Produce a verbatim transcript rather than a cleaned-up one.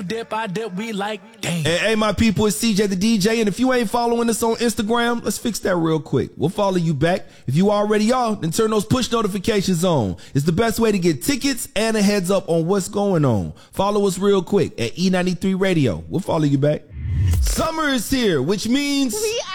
dip, I dip, we like, damn. Hey, hey, my people, it's C J the D J, and if you ain't following us on Instagram, let's fix that real quick. We'll follow you back. If you already are, then turn those push notifications on. It's the best way to get tickets and a heads up on what's going on. Follow us real quick at E ninety-three Radio. We'll follow you back. Summer is here, which means we